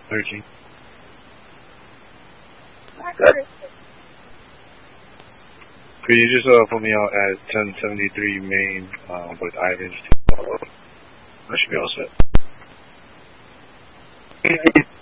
13. Good. Could you just put me out at 1073 Main with Ivans? I should be all set.